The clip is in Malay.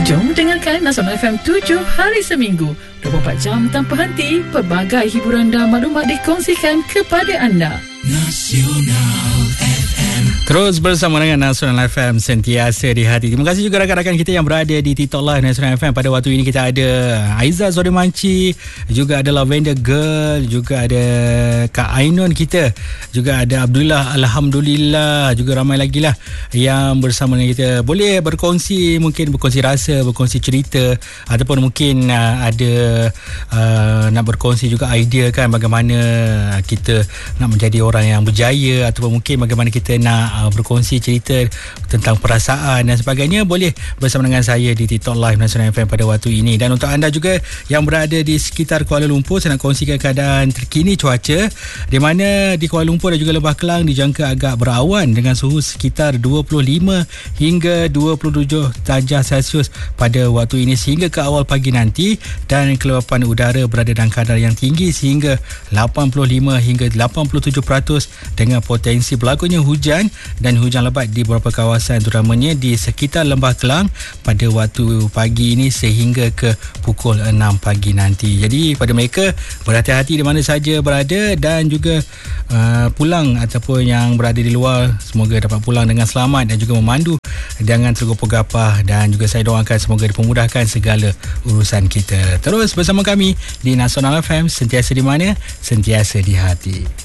Jom dengarkan Nasional FM 7 hari seminggu, 24 jam tanpa henti. Pelbagai hiburan dan maklumat dikongsikan kepada anda. Nasional FM. Terus bersama dengan Nasional FM, sentiasa di hati. Terima kasih juga rakan-rakan kita yang berada di TikTok Live Nasional FM. Pada waktu ini kita ada Aizat Zodimanci, juga ada Lavender Girl, juga ada Kak Ainun kita, juga ada Abdullah, Alhamdulillah, juga ramai lagi lah yang bersama dengan kita. Boleh berkongsi, mungkin berkongsi rasa, berkongsi cerita, ataupun mungkin ada nak berkongsi juga idea kan, bagaimana kita nak menjadi orang yang berjaya, ataupun mungkin bagaimana kita nak berkongsi cerita tentang perasaan dan sebagainya. Boleh bersama dengan saya di TikTok Live Nasional FM pada waktu ini. Dan untuk anda juga yang berada di sekitar Kuala Lumpur, saya nak kongsikan keadaan terkini cuaca, di mana di Kuala Lumpur dan juga Lembah Kelang dijangka agak berawan dengan suhu sekitar 25 hingga 27 darjah Celsius pada waktu ini sehingga ke awal pagi nanti, dan kelembapan udara berada dalam kadar yang tinggi sehingga 85 hingga 87% dengan potensi berlakunya hujan dan hujan lebat di beberapa kawasan, terutamanya di sekitar Lembah Kelang pada waktu pagi ini sehingga ke pukul 6 pagi nanti. Jadi pada mereka, berhati-hati di mana saja berada, dan juga pulang ataupun yang berada di luar, semoga dapat pulang dengan selamat dan juga memandu jangan tergopoh-gapah, dan juga saya doakan semoga dipermudahkan segala urusan kita. Terus bersama kami di Nasional FM, sentiasa di mana, sentiasa di hati.